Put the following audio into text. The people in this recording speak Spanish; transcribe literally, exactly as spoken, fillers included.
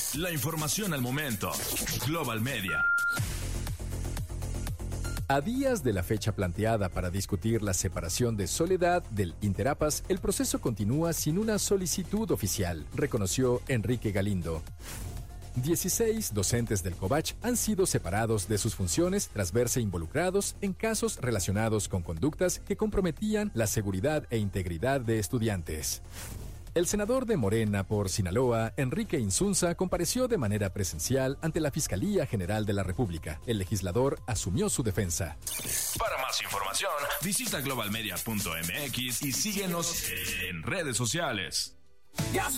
La información al momento. Global Media. A días de la fecha planteada para discutir la separación de Soledad del Interapas, el proceso continúa sin una solicitud oficial, reconoció Enrique Galindo. dieciséis docentes del COVACH han sido separados de sus funciones tras verse involucrados en casos relacionados con conductas que comprometían la seguridad e integridad de estudiantes. El senador de Morena por Sinaloa, Enrique Insunza, compareció de manera presencial ante la Fiscalía General de la República. El legislador asumió su defensa. Para más información, visita global media punto m x y síguenos en redes sociales. Yo